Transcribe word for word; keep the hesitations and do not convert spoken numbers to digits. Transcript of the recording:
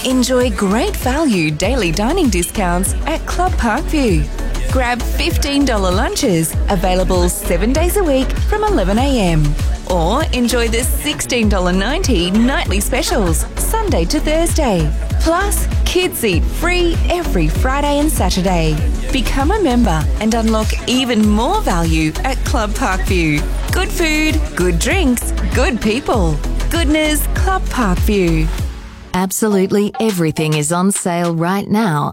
Enjoy great value daily dining discounts at Club Parkview. Grab fifteen dollars lunches, available seven days a week from eleven a m. Or enjoy the sixteen dollars ninety nightly specials, Sunday to Thursday. Plus, kids eat free every Friday and Saturday. Become a member and unlock even more value at Club Parkview. Good food, good drinks, good people. Goodness Club Parkview. Absolutely everything is on sale right now